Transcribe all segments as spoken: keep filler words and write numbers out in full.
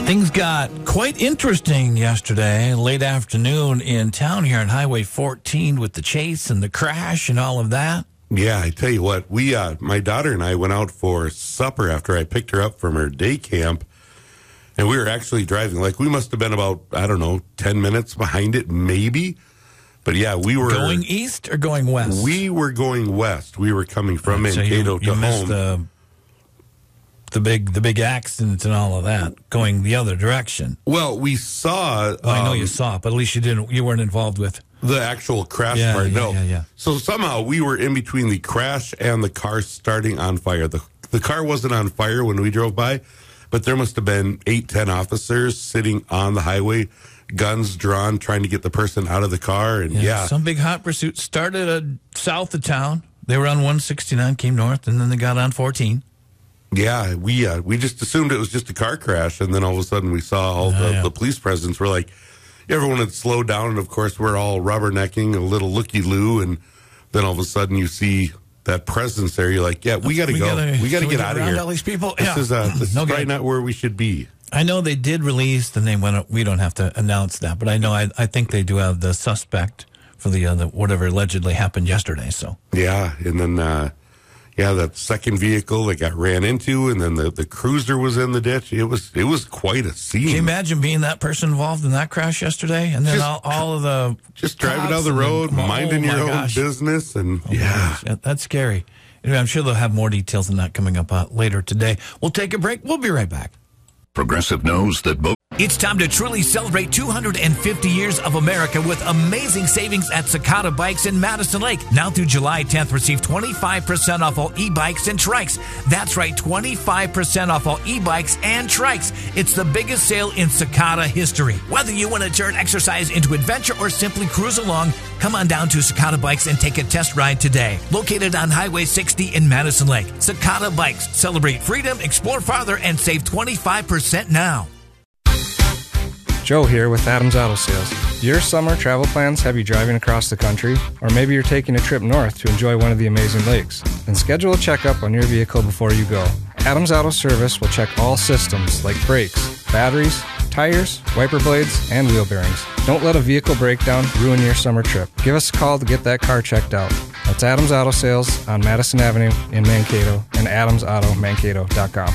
Things got quite interesting yesterday, late afternoon in town here on Highway fourteen with the chase and the crash and all of that. Yeah, I tell you what, we, uh, my daughter and I went out for supper after I picked her up from her day camp, and we were actually driving. Like, we must have been about, I don't know, ten minutes behind it, maybe. But yeah, we were going east or going west. We were going west. We were coming from right, Mankato so you, you to missed home. The, the big, the big accidents and all of that going the other direction. Well, we saw. Well, I know um, you saw it, but at least you didn't. You weren't involved with the actual crash yeah, part. Yeah, no. yeah, yeah. So somehow we were in between the crash and the car starting on fire. The the car wasn't on fire when we drove by, but there must have been eight, ten officers sitting on the highway, guns drawn, trying to get the person out of the car. And yeah, yeah. some big hot pursuit started uh, south of town. They were on one sixty-nine, came north, and then they got on fourteen. Yeah, we uh, we just assumed it was just a car crash, and then all of a sudden we saw all oh, the, yeah. the police presence. We're like, everyone had slowed down, and of course we're all rubbernecking, a little looky-loo, and then all of a sudden you see that presence there. You're like, yeah, we got to we go. Gotta, we got to get, get out of around here. All these people. This yeah. is, uh, this no is good. probably not where we should be. I know they did release the name. When we don't have to announce that, but I know I, I think they do have the suspect for the, uh, the whatever allegedly happened yesterday. So yeah, and then uh, yeah, that second vehicle that got ran into, and then the, the cruiser was in the ditch. It was it was quite a scene. Can you imagine being that person involved in that crash yesterday, and then just, all, all of the just driving down the road, then, minding oh your own gosh. business, and oh yeah. yeah, that's scary. Anyway, I'm sure they'll have more details than that coming up uh, later today. We'll take a break. We'll be right back. Progressive knows that both. It's time to truly celebrate two hundred fifty years of America with amazing savings at Cicada Bikes in Madison Lake. Now through July tenth, receive twenty-five percent off all e-bikes and trikes. That's right, twenty-five percent off all e-bikes and trikes. It's the biggest sale in Cicada history. Whether you want to turn exercise into adventure or simply cruise along, come on down to Cicada Bikes and take a test ride today. Located on Highway sixty in Madison Lake. Cicada Bikes. Celebrate freedom, explore farther, and save twenty-five percent now. Joe here with Adams Auto Sales. Do your summer travel plans have you driving across the country? Or maybe you're taking a trip north to enjoy one of the amazing lakes? Then schedule a checkup on your vehicle before you go. Adams Auto Service will check all systems like brakes, batteries, tires, wiper blades, and wheel bearings. Don't let a vehicle breakdown ruin your summer trip. Give us a call to get that car checked out. That's Adams Auto Sales on Madison Avenue in Mankato and adams auto mankato dot com.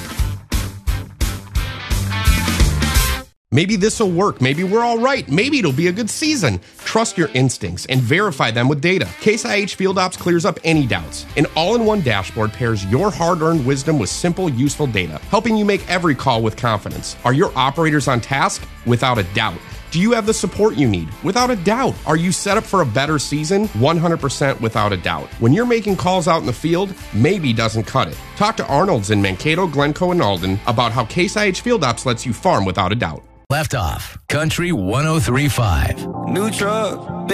Maybe this will work. Maybe we're all right. Maybe it'll be a good season. Trust your instincts and verify them with data. Case I H Field Ops clears up any doubts. An all-in-one dashboard pairs your hard-earned wisdom with simple, useful data, helping you make every call with confidence. Are your operators on task? Without a doubt. Do you have the support you need? Without a doubt. Are you set up for a better season? one hundred percent without a doubt. When you're making calls out in the field, maybe doesn't cut it. Talk to Arnold's in Mankato, Glencoe, and Alden about how Case I H Field Ops lets you farm without a doubt. Left Off, Country one oh three point five. New truck.